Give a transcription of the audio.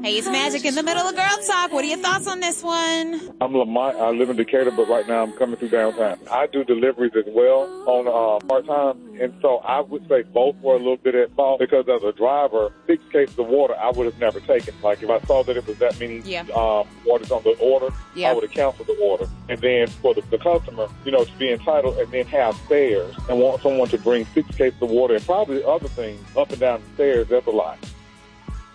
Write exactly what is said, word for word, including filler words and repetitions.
Hey, it's Magic in the middle of Girl Talk. What are your thoughts on this one? I'm Lamont. I live in Decatur, but right now I'm coming through downtown. I do deliveries as well on uh, part-time, and so I would say both were a little bit at fault because as a driver, six cases of water I would have never taken. Like if I saw that it was that many yeah. um, waters on the order, yeah. I would have canceled the order. And then for the, the customer, you know, to be entitled and then have stairs and want someone to bring six cases of water and probably other things up and down the stairs, that's a lot.